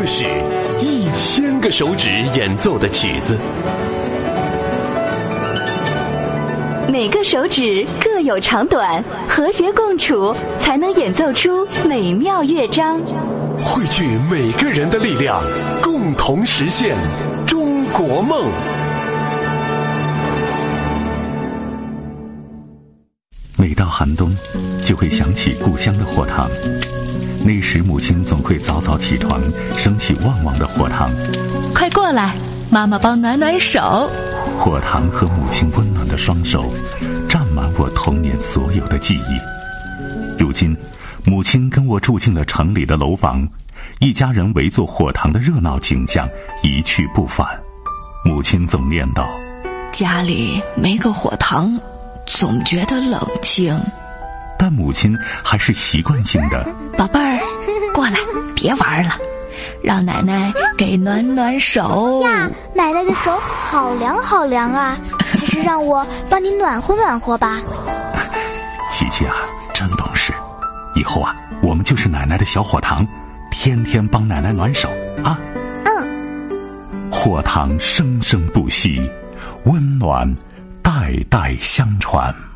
这是1000个手指演奏的曲子， 每个手指各有长短，和谐共处，才能演奏出美妙乐章。 汇聚每个人的力量，共同实现中国梦。 每到寒冬，就会想起故乡的火塘。那时母亲总会早早起床，升起旺旺的火塘。 快过来，妈妈帮暖暖手。 火塘和母亲温暖的双手，占满我童年所有的记忆。如今，母亲跟我住进了城里的楼房，一家人围坐火塘的热闹景象一去不返。母亲总念叨： 家里没个火塘，总觉得冷清。 但母亲还是习惯性的： 宝贝儿，过来，别玩了，让奶奶给暖暖手呀。奶奶的手好凉好凉啊，还是让我帮你暖和暖和吧。 琪琪啊，真懂事，以后啊，我们就是奶奶的小火塘，天天帮奶奶暖手啊。火塘生生不息，温暖代代相传。